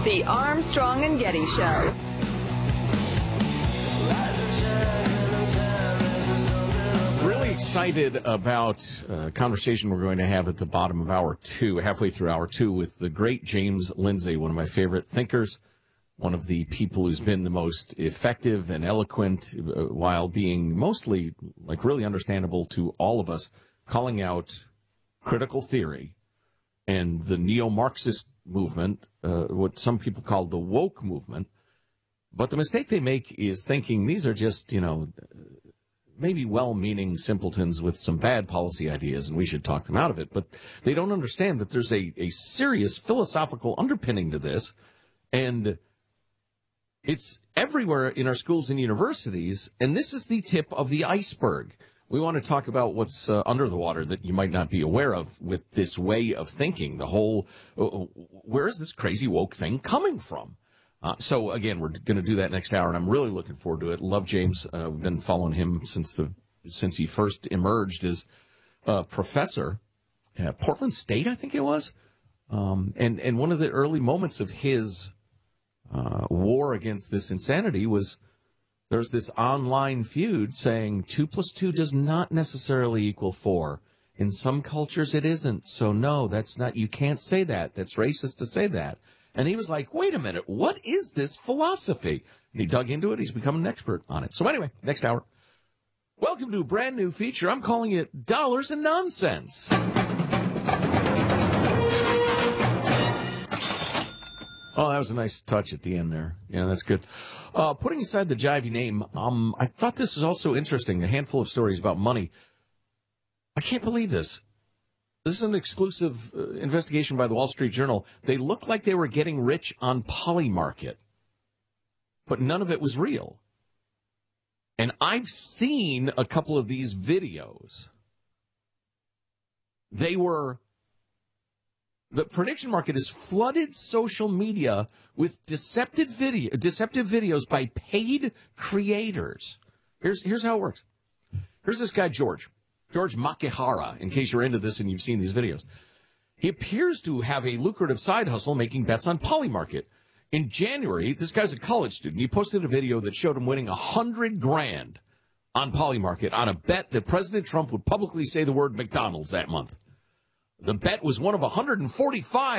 The Armstrong and Getty Show. Really excited about a conversation we're going to have at the bottom of hour two, halfway through hour two, with the great James Lindsay, one of my favorite thinkers, one of the people who's been the most effective and eloquent while being mostly really understandable to all of us, calling out critical theory and the neo-Marxist movement, what some people call the woke movement. But the mistake they make is thinking these are just, maybe well-meaning simpletons with some bad policy ideas, and we should talk them out of it. But they don't understand that there's a serious philosophical underpinning to this, and it's everywhere in our schools and universities, and this is the tip of the iceberg. We want to talk about what's under the water that you might not be aware of with this way of thinking, the whole, where is this crazy woke thing coming from? So, again, we're going to do that next hour, and I'm really looking forward to it. Love James. We've been following him since he first emerged as professor at Portland State, I think it was. And one of the early moments of his war against this insanity was there's this online feud saying 2 + 2 does not necessarily equal 4. In some cultures, it isn't. So, no, that's not, you can't say that. That's racist to say that. And he was like, wait a minute, what is this philosophy? And he dug into it. He's become an expert on it. So anyway, next hour. Welcome to a brand new feature. I'm calling it Dollars and Nonsense. Oh, that was a nice touch at the end there. Yeah, that's good. Putting aside the jivey name, I thought this was also interesting. A handful of stories about money. I can't believe this. This is an exclusive investigation by the Wall Street Journal. They looked like they were getting rich on Polymarket, but none of it was real. And I've seen a couple of these videos. The prediction market has flooded social media with deceptive videos by paid creators. Here's how it works. Here's this guy, George Makihara, in case you're into this and you've seen these videos. He appears to have a lucrative side hustle making bets on Polymarket. In January, this guy's a college student. He posted a video that showed him winning $100,000 on Polymarket on a bet that President Trump would publicly say the word McDonald's that month. The bet was one of 145